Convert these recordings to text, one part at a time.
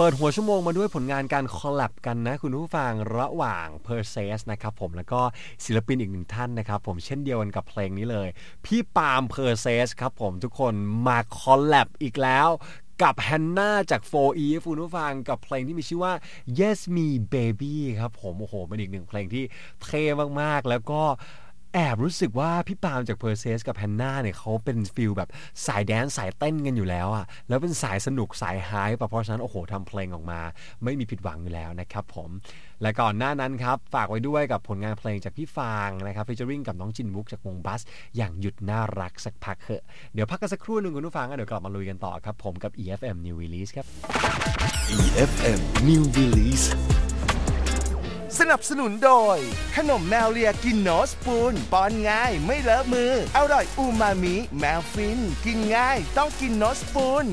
เปิดหัวชั่วโมงมาด้วยผลงานการคอลแลบกันนะคุณผู้ฟังระหว่าง Perses นะครับผมแล้วก็ศิลปินอีกหนึ่งท่านนะครับผมเช่นเดียวกันกับเพลงนี้เลยพี่ปาล์ม Perses ครับผมทุกคนมาคอลแลบอีกแล้วกับแฮนนาจาก 4EVE คุณผู้ฟังกับเพลงที่มีชื่อว่า Yes Me Baby ครับผมโอ้โหเป็นอีกหนึ่งเพลงที่เท่มากๆแล้วก็แอบรู้สึกว่าพี่ปาล์มจาก Perses กับแฮนนาเนี่ยเขาเป็นฟีลแบบสายแดนซ์สายเต้นกันอยู่แล้วอ่ะแล้วเป็นสายสนุกสายไฮป์เพราะฉะนั้นโอ้โหทำเพลงออกมาไม่มีผิดหวังอยู่แล้วนะครับผมและก่อนหน้านั้นครับฝากไว้ด้วยกับผลงานเพลงจากพี่ฟางนะครับฟีเจอริ่งกับน้องจินวุกจากวงบัสอย่างหยุดน่ารักสักพักเถอะเดี๋ยวพักกันสักครู่นึงคุณผู้ฟังเดี๋ยวกลับมาลุยกันต่อครับผมกับ EFM New Release ครับ EFM New Release สนับสนุนโดยขนมแมวเลียกินโนสปูนป้อนง่ายไม่เลอะมืออร่อยอูมามิแมวฟินกินง่ายต้องกินโนสปูน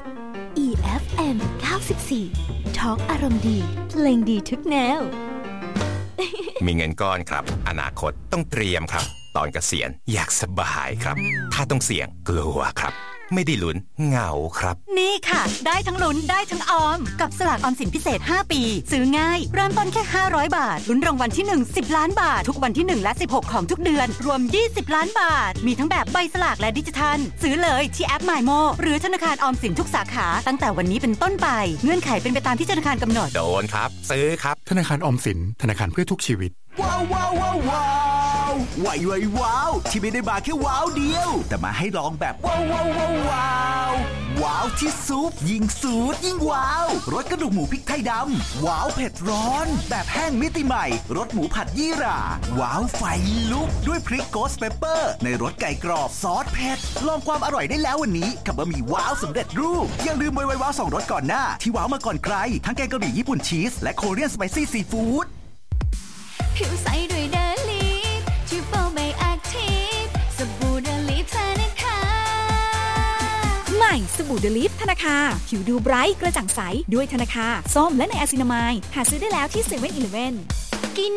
EFM 94 Talk อารมณ์ดีเพลงดีทุกแนวมีเงินก้อนครับอนาคตต้องเตรียมครับตอนเกษียณอยากสบายครับถ้าต้องเสี่ยงกลัวครับไม่ได้ลุ้นเหงาครับนี่ค่ะได้ทั้งลุ้นได้ทั้งออมกับสลากออมสินพิเศษ5ปีซื้อง่ายเริ่มต้นแค่500บาทลุ้นรางวัลที่1 10ล้านบาททุกวันที่1และ16ของทุกเดือนรวม20ล้านบาทมีทั้งแบบใบสลากและดิจิทัลซื้อเลยที่แอป MyMo หรือธนาคารออมสินทุกสาขาตั้งแต่วันนี้เป็นต้นไปเงื่อนไขเป็นไปตามที่ธนาคารกำหนดโดนครับซื้อครับธนาคารออมสินธนาคารเพื่อทุกชีวิตว้าวว้าวว้าวว้าวว้าวที่ไม่ได้มาแค่ว้าวเดียวแต่มาให้ลองแบบว้าวว้าวว้าวว้าวที่ซุปยิ่งสูดยิ่งว้าวรสกระดูกหมูพริกไทยดำว้าวเผ็ดร้อนแบบแห้งมิติใหม่รสหมูผัดยี่หร่าว้าวไฟลุกด้วยพริกโกสเปปเปอร์ในรสไก่กรอบซอสเผ็ดลองความอร่อยได้แล้ววันนี้กับบะหมี่ว้าวสำเร็จรูปอย่าลืมว้าว2รสก่อนหน้าที่ว้าวมาก่อนใครทั้งแกงกะหรี่ญี่ปุ่นชีสและโคเรียนสไปซี่ซีฟู้ดผิวใสด้วยเดลิฟทริปเปิลไบแอคทีฟสบู่เดลิฟธนาคารใหม่สบู่เดลิฟธนาคารผิวดูไบรท์กระจ่างใสด้วยธนาคารส้มและไนอะซินามายด์หาซื้อได้แล้วที่ 7-Eleven